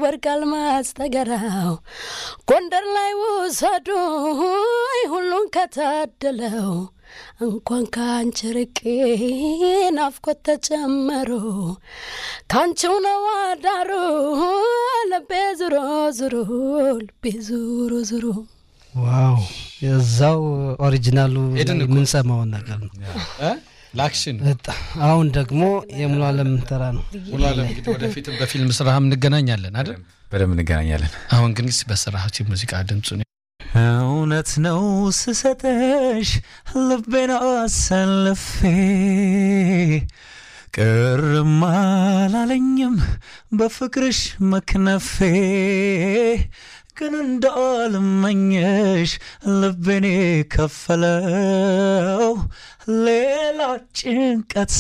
ወርቃል ማስተገራው ጎንደር ላይ ወሰዱ ሁሉን ከታደለው እንኳን ካንቺ ርቄ ናፍቆት ተጨመሮ ካንቺው ነው አዳሩ ልቤ ዙሮ ዙሮ ዋው የዛው ኦሪጂናሉ ምን ሰማው ነገር ነው ላክሽን አሁን ደግሞ የሙሉ ዓለም ተራ ነው ሙሉ ዓለም እንግዲህ ወደፊት በፊልም ስራም እንገናኛለን አይደል በደም እንገናኛለን አሁን ግን በስራዎች ሙዚቃ ድምጽ ነው እውነት ነው ስሰተሽ ልቤን አሰልፌ ቅርም አላለኝም በፍቅርሽ መክነፌ ግን እንዳልመኘሽ ልቤኔ ከፈለው ሌላ ጭንቀት